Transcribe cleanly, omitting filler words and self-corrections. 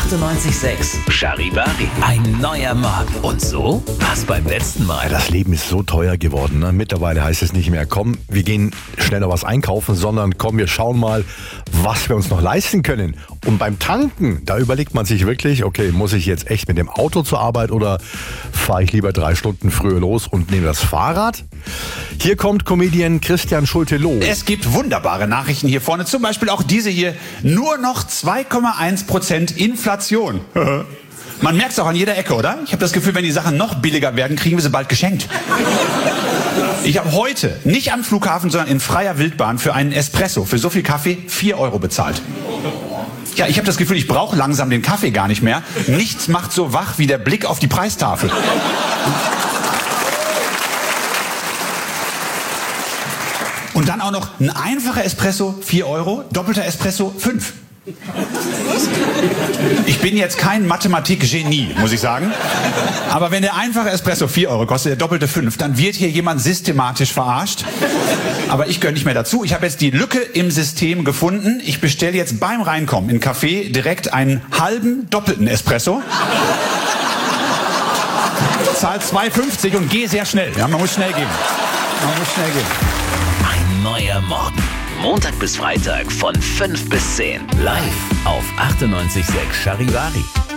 98.6 Charivari. Ein neuer Morgen. Und so war's beim letzten Mal. Das Leben ist so teuer geworden. Ne? Mittlerweile heißt es nicht mehr, komm, wir gehen schneller was einkaufen, sondern komm, wir schauen mal, was wir uns noch leisten können. Und beim Tanken, da überlegt man sich wirklich, okay, muss ich jetzt echt mit dem Auto zur Arbeit oder fahre ich lieber 3 Stunden früher los und nehme das Fahrrad? Hier kommt Comedian Christian Schulte-Loh. Es gibt wunderbare Nachrichten hier vorne, zum Beispiel auch diese hier. Nur noch 2,1% Inflation. Man merkt es auch an jeder Ecke, oder? Ich habe das Gefühl, wenn die Sachen noch billiger werden, kriegen wir sie bald geschenkt. Ich habe heute, nicht am Flughafen, sondern in freier Wildbahn für einen Espresso, für so viel Kaffee, 4 Euro bezahlt. Ja, ich habe das Gefühl, ich brauche langsam den Kaffee gar nicht mehr. Nichts macht so wach wie der Blick auf die Preistafel. Und dann auch noch ein einfacher Espresso, 4 Euro, doppelter Espresso, 5. Ich bin jetzt kein Mathematik-Genie, muss ich sagen. Aber wenn der einfache Espresso 4 Euro kostet, der doppelte 5, dann wird hier jemand systematisch verarscht. Aber ich gehöre nicht mehr dazu. Ich habe jetzt die Lücke im System gefunden. Ich bestelle jetzt beim Reinkommen in Café direkt einen halben doppelten Espresso. Zahl 2,50 und gehe sehr schnell. Ja, man muss schnell gehen. Ein neuer Morgen. Montag bis Freitag von 5 bis 10. Live auf 98.6 Charivari.